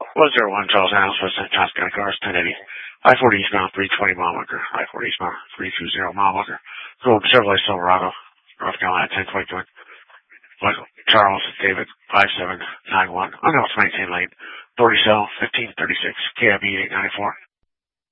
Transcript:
101 Charles Adams, West Johnson County Cars, 1080. I-40 eastbound, 320 mile marker. I-40 eastbound, 320 mile marker. Go Chevrolet Silverado, North Carolina, 1022. Michael, Charles, David, 5791. I know it's 19 lane. Doherty Cell, 1536. KIB 894.